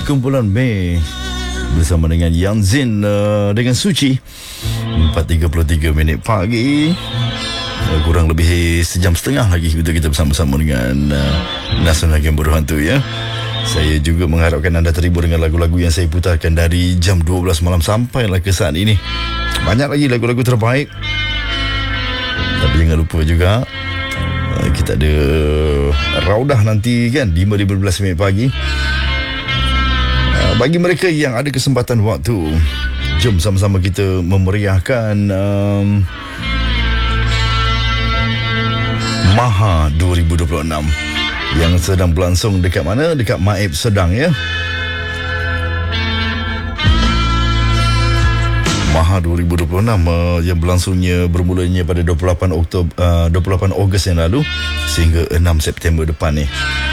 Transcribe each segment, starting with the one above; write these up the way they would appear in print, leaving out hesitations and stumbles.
Kumpulan Mei bersama dengan Yang Zin dengan Suci. 4.33 minit pagi, kurang lebih sejam setengah lagi kita bersama-sama dengan Nasional Game Bodoh Hantu ya. Saya juga mengharapkan anda terhibur dengan lagu-lagu yang saya putarkan dari jam 12 malam sampailah ke saat ini. Banyak lagi lagu-lagu terbaik. Tapi jangan lupa juga kita ada Raudah nanti kan 5.15 minit pagi. Bagi mereka yang ada kesempatan waktu, jom sama-sama kita memeriahkan Maha 2026 yang sedang berlangsung dekat mana? Dekat Maib Sedang ya. Maha 2026 yang berlangsungnya bermulanya pada 28 Ogos yang lalu sehingga 6 September depan ni.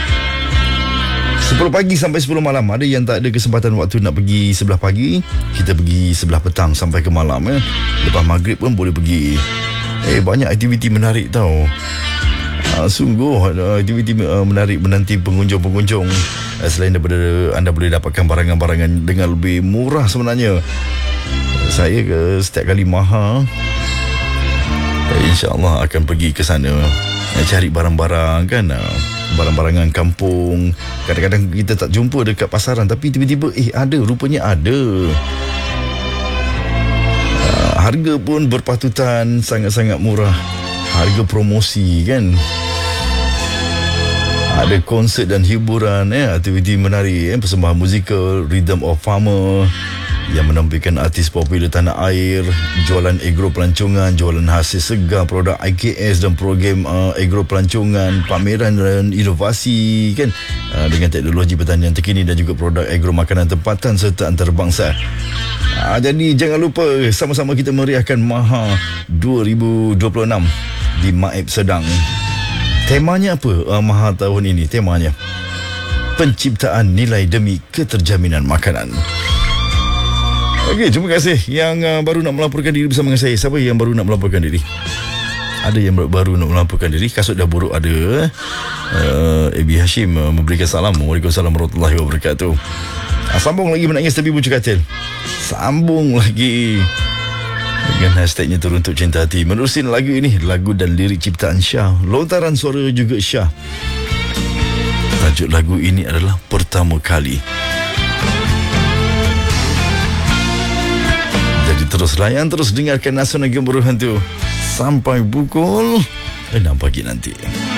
10 pagi sampai 10 malam. Ada yang tak ada kesempatan waktu nak pergi sebelah pagi, kita pergi sebelah petang sampai ke malam ya. Lepas maghrib pun boleh pergi. Banyak aktiviti menarik tau. Sungguh aktiviti menarik menanti pengunjung-pengunjung. Selain daripada anda boleh dapatkan barangan-barangan dengan lebih murah sebenarnya. Saya setiap kali Maha InsyaAllah akan pergi ke sana cari barang-barang kan, barang-barangan kampung. Kadang-kadang kita tak jumpa dekat pasaran, tapi tiba-tiba ada, rupanya ada. Harga pun berpatutan sangat-sangat murah. Harga promosi kan. Ada konsert dan hiburan aktiviti menarik persembahan musikal Rhythm of Farmer yang menampilkan artis popular tanah air, jualan agro pelancongan, jualan hasil segar, produk IKS dan program agro pelancongan, pameran dan inovasi kan, dengan teknologi pertanian terkini dan juga produk agro makanan tempatan serta antarabangsa. Jadi jangan lupa sama-sama kita meriahkan Maha 2026 di Maib Sedang. Temanya apa Maha tahun ini? Temanya penciptaan nilai demi keterjaminan makanan. Okey, terima kasih yang baru nak melaporkan diri bersama dengan saya. Siapa yang baru nak melaporkan diri? Ada yang baru nak melaporkan diri. Kasut dah buruk ada. Abi Hashim memberikan salam. Waalaikumsalam warahmatullahi wabarakatuh. Sambung lagi menangis tepi bucu katil. Sambung lagi dengan hashtagnya Teruntuk Cinta Hati. Menerusin lagu ini, lagu dan lirik ciptaan Syah, lontaran suara juga Syah. Tajuk lagu ini adalah Pertama Kali. Jadi terus layan, terus dengarkan Nasional Game Bodoh Hantu sampai pukul 6 pagi nanti.